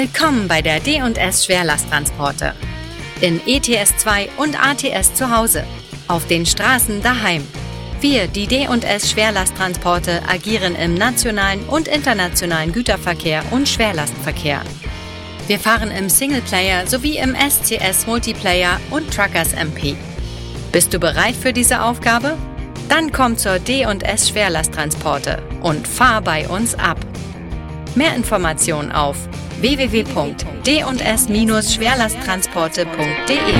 Willkommen bei der D&S Schwerlasttransporte. In ETS 2 und ATS zu Hause. Auf den Straßen daheim. Wir, die D&S Schwerlasttransporte, agieren im nationalen und internationalen Güterverkehr und Schwerlastverkehr. Wir fahren im Singleplayer sowie im SCS Multiplayer und Truckers MP. Bist du bereit für diese Aufgabe? Dann komm zur D&S Schwerlasttransporte und fahr bei uns ab. Mehr Informationen auf www.ds-schwerlasttransporte.de